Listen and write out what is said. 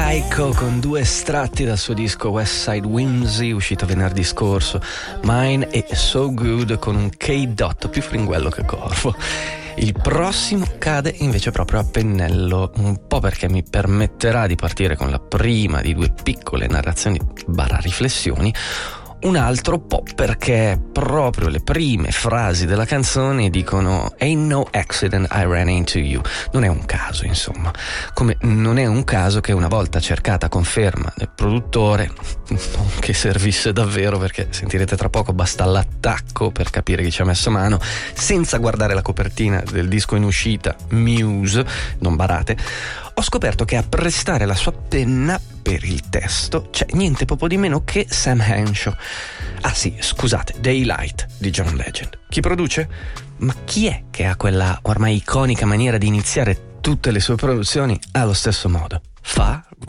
Tycho con 2 estratti dal suo disco West Side Whimsy, uscito venerdì scorso, Mine e So Good, con un K-Dot più fringuello che corvo. Il prossimo cade invece proprio a pennello, un po' perché mi permetterà di partire con la prima di 2 piccole narrazioni / riflessioni, un altro po' perché proprio le prime frasi della canzone dicono "Ain't no accident I ran into you". Non è un caso, insomma. Come non è un caso che una volta cercata conferma del produttore, non che servisse davvero, perché sentirete tra poco, basta l'attacco per capire chi ci ha messo mano, senza guardare la copertina del disco in uscita, Muse, non barate, ho scoperto che a prestare la sua penna per il testo c'è niente poco di meno che Sam Henshaw. Ah sì, scusate, Daylight di John Legend. Chi produce? Ma chi è che ha quella ormai iconica maniera di iniziare tutte le sue produzioni allo stesso modo? Fa